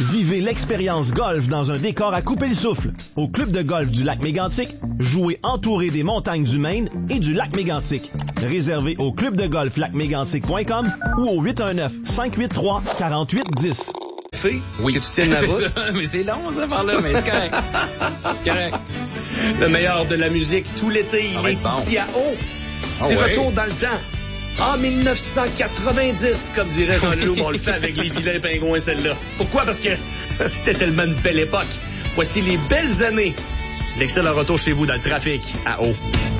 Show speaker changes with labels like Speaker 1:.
Speaker 1: Vivez l'expérience golf dans un décor à couper le souffle. Au club de golf du lac Mégantic, jouez entouré des montagnes du Maine et du lac Mégantic. Réservé au clubdegolflacmégantic.com ou au 819-583-4810.
Speaker 2: Oui, que tu tiennes la route.
Speaker 3: C'est ça, mais c'est long, ça, par là, mais c'est correct. Correct.
Speaker 2: Le meilleur de la musique tout l'été, il est ici à Haut. C'est retour dans le temps. En 1990, comme dirait Jean-Loup, on le fait avec les vilains pingouins, celle-là. Pourquoi? Parce que c'était tellement une belle époque. Voici les belles années. L'excellent retour chez vous dans le trafic à Haut.